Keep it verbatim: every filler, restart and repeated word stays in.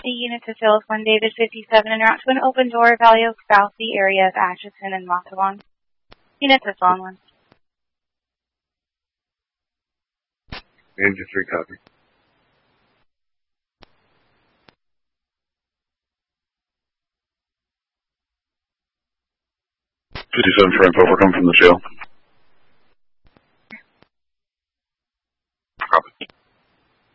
City, unit to Telephone David fifty-seven en route to an open door, Valley Oak South, the area of Atchison and Montalban. Unit to Swan one. Engine three, copy. fifty-seven for info, we're coming from the jail.